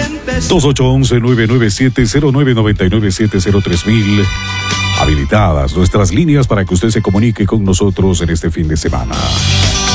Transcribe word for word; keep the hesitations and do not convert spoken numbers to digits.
dos ocho uno uno, nueve nueve siete, cero nueve nueve nueve siete cero tres mil. Habilitadas nuestras líneas para que usted se comunique con nosotros en este fin de semana.